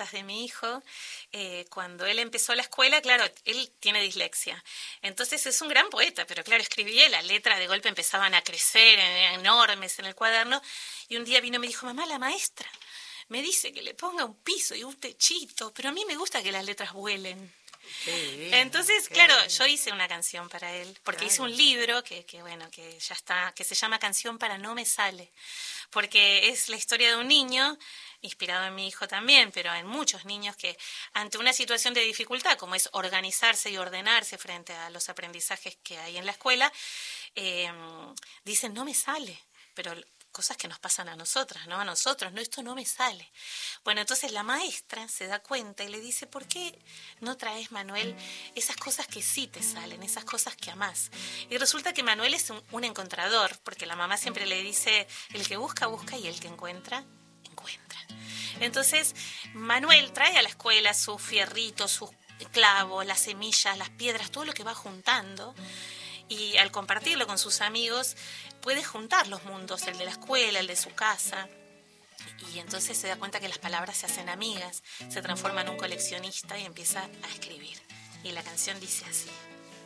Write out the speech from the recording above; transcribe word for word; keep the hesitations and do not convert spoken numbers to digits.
notas de mi hijo, eh, cuando él empezó la escuela, claro, él tiene dislexia. Entonces es un gran poeta, pero claro, escribía y las letras de golpe empezaban a crecer en, enormes en el cuaderno. Y un día vino y me dijo, mamá, la maestra me dice que le ponga un piso y un techito, pero a mí me gusta que las letras vuelen. Qué bien, Entonces, qué claro, bien. yo hice una canción para él, porque Claro. hice un libro que, que, bueno, que ya está, que se llama Canción para No Me Sale, porque es la historia de un niño, inspirado en mi hijo también, pero en muchos niños que ante una situación de dificultad, como es organizarse y ordenarse frente a los aprendizajes que hay en la escuela, eh, dicen, no me sale, pero cosas que nos pasan a nosotras, ¿no? A nosotros, no, esto no me sale. Bueno, entonces la maestra se da cuenta y le dice, ¿por qué no traes, Manuel, esas cosas que sí te salen, esas cosas que amás? Y resulta que Manuel es un, un encontrador, porque la mamá siempre le dice, el que busca, busca, y el que encuentra, encuentra. Entonces, Manuel trae a la escuela sus fierritos, sus clavos, las semillas, las piedras, todo lo que va juntando, y al compartirlo con sus amigos puede juntar los mundos, el de la escuela, el de su casa, y entonces se da cuenta que las palabras se hacen amigas, se transforma en un coleccionista y empieza a escribir. Y la canción dice así.